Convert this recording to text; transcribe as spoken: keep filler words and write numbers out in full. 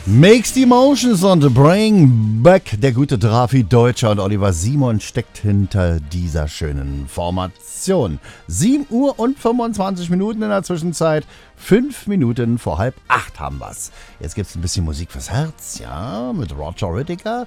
Makes the Emotions und Bring Back. Der gute Drafi Deutscher und Oliver Simon steckt hinter dieser schönen Formation. sieben Uhr und fünfundzwanzig Minuten in der Zwischenzeit. Fünf Minuten vor halb acht haben wir's. Jetzt gibt's ein bisschen Musik fürs Herz, ja, mit Roger Whittaker.